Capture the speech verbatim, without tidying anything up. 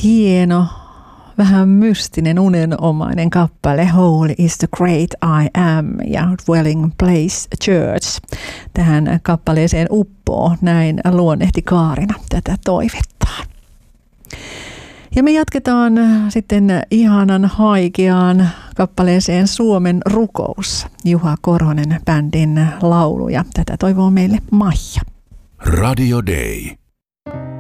Hieno, vähän mystinen, unenomainen kappale Holy is the great I am ja Dwelling Place Church. Tähän kappaleeseen uppoo, näin luonnehti Kaarina tätä toivettaan. Ja me jatketaan sitten ihanan haikeaan kappaleeseen Suomen rukous. Juha Korhonen bändin laulu ja tätä toivoo meille Maija. Radio Day.